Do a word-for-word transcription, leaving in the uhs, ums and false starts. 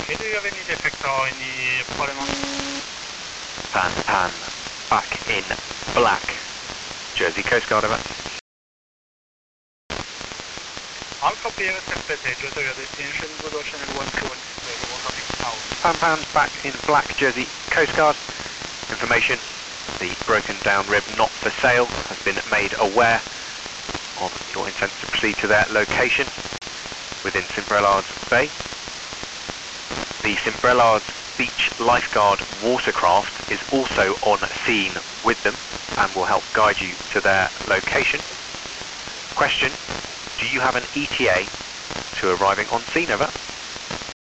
Okay, do you have any defects or any problem on? Pan, pan, back in black. Jersey Coast Guard, over. I'll copy M S F P T, Joseph, your destination, Good Ocean and one two one six, you want something south. Pan, pan, back in black, Jersey Coast Guard. Information, the broken down rib not for sale has been made aware of your intent to proceed to their location within Simbrellards Bay. The Simbrellards Beach Lifeguard watercraft is also on scene with them and will help guide you to their location. Question, do you have an E T A to arriving on scene, over?